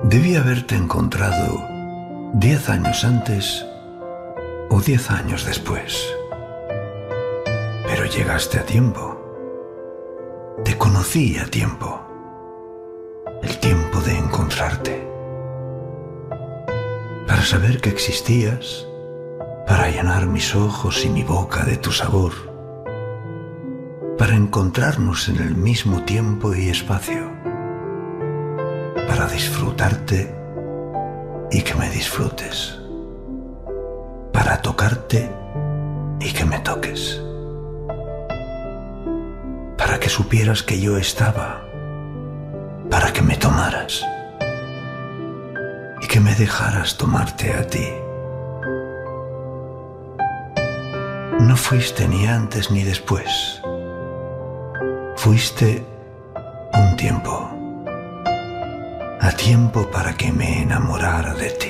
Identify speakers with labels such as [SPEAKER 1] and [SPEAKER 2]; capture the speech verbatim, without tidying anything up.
[SPEAKER 1] Debí haberte encontrado diez años antes o diez años después. Pero llegaste a tiempo. Te conocí a tiempo. El tiempo de encontrarte. Para saber que existías, para llenar mis ojos y mi boca de tu sabor, para encontrarnos en el mismo tiempo y espacio, para disfrutarte y que me disfrutes, para tocarte y que me toques, para que supieras que yo estaba, para que me tomaras y que me dejaras tomarte a ti. No fuiste ni antes ni después, fuiste un tiempo, a tiempo para que me enamorara de ti.